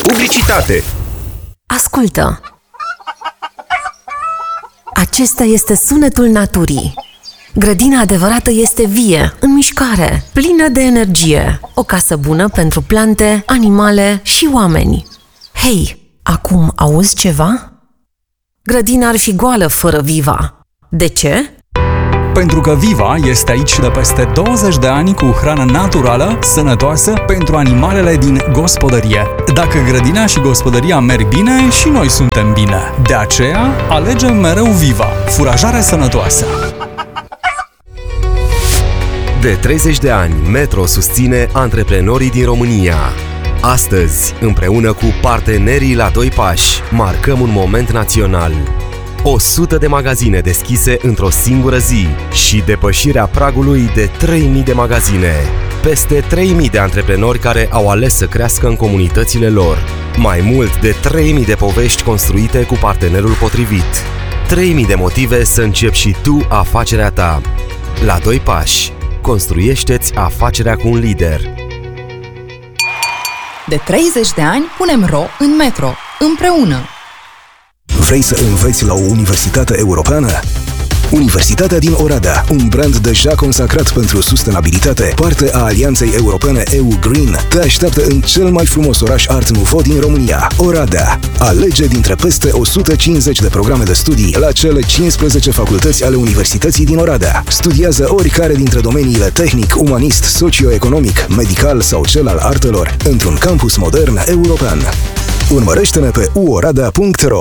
Publicitate. Ascultă! Acesta este sunetul naturii. Grădina adevărată este vie, în mișcare, plină de energie. O casă bună pentru plante, animale și oameni. Hei, acum auzi ceva? Grădina ar fi goală fără Viva. De ce? Pentru că Viva este aici de peste 20 de ani cu hrană naturală, sănătoasă pentru animalele din gospodărie. Dacă grădina și gospodăria merg bine, și noi suntem bine. De aceea, alegem mereu Viva, furajare sănătoasă. De 30 de ani, Metro susține antreprenorii din România. Astăzi, împreună cu partenerii la 2 pași, marcăm un moment național. 100 de magazine deschise într-o singură zi și depășirea pragului de 3000 de magazine. Peste 3000 de antreprenori care au ales să crească în comunitățile lor. Mai mult de 3000 de povești construite cu partenerul potrivit. 3000 de motive să începi și tu afacerea ta. La 2 pași, construiește-ți afacerea cu un lider. De 30 de ani punem RO în Metro, împreună. Vrei să înveți la o universitate europeană? Universitatea din Oradea, un brand deja consacrat pentru sustenabilitate, parte a Alianței Europene EU Green, te așteaptă în cel mai frumos oraș Art Nouveau din România, Oradea. Alege dintre peste 150 de programe de studii la cele 15 facultăți ale Universității din Oradea. Studiază oricare dintre domeniile tehnic, umanist, socioeconomic, medical sau cel al artelor, într-un campus modern european. Urmărește-ne pe uoradea.ro.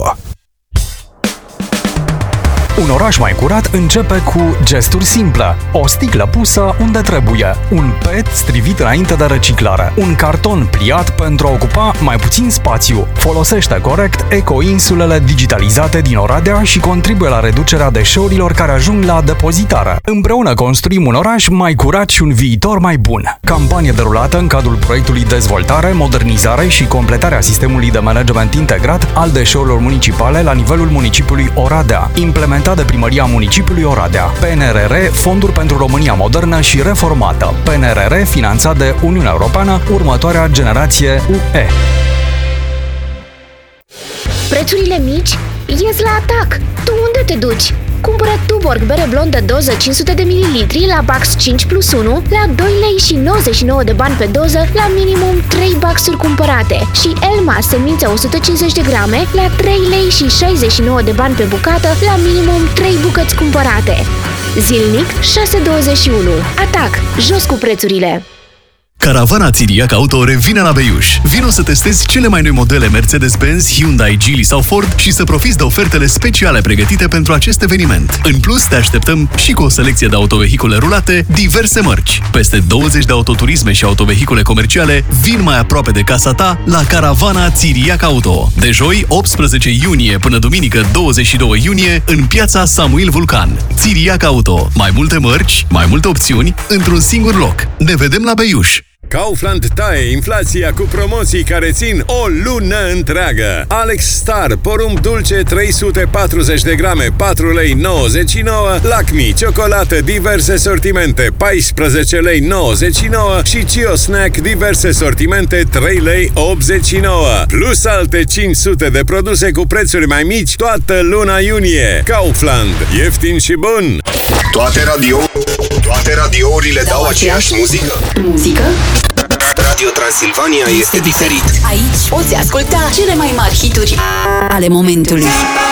Un oraș mai curat începe cu gesturi simple. O sticlă pusă unde trebuie, un PET strivit înainte de reciclare, un carton pliat pentru a ocupa mai puțin spațiu. Folosește corect eco-insulele digitalizate din Oradea și contribuie la reducerea deșeurilor care ajung la depozitare. Împreună construim un oraș mai curat și un viitor mai bun. Campanie derulată în cadrul proiectului Dezvoltare, Modernizare și Completarea Sistemului de Management Integrat al Deșeurilor Municipale la nivelul municipiului Oradea, implementat de Primăria Municipiului Oradea. PNRR, Fonduri pentru România Modernă și Reformată. PNRR, finanțat de Uniunea Europeană, următoarea generație UE. Prețurile mici ies la atac. Tu unde te duci? Cumpără Tuborg bere blondă doză 500 de ml la Bax 5+1 la 2 lei și 99 de bani pe doză la minimum 3 baxuri cumpărate și Elma semințe 150 de grame la 3 lei și 69 de bani pe bucată la minimum 3 bucăți cumpărate. Zilnic 6,21. Atac! Jos cu prețurile! Caravana Țiriac Auto revine la Beiuș. Vino să testezi cele mai noi modele Mercedes-Benz, Hyundai, Geely sau Ford și să profiți de ofertele speciale pregătite pentru acest eveniment. În plus, te așteptăm și cu o selecție de autovehicule rulate, diverse mărci. Peste 20 de autoturisme și autovehicule comerciale vin mai aproape de casa ta la Caravana Țiriac Auto. De joi, 18 iunie până duminică 22 iunie în piața Samuil Vulcan. Țiriac Auto. Mai multe mărci, mai multe opțiuni, într-un singur loc. Ne vedem la Beiuș! Kaufland taie inflația cu promoții care țin o lună întreagă. Alex Star, porumb dulce 340 de grame, 4 lei 99, Lacmi, ciocolată, diverse sortimente, 14 lei 99 și Cio Snack, diverse sortimente, 3 lei 89. Plus alte 500 de produse cu prețuri mai mici toată luna iunie. Kaufland, ieftin și bun! Toate radiourile dau aceeași muzică? Muzică? Radio Transilvania este diferit. Aici poți asculta cele mai mari hituri ale momentului.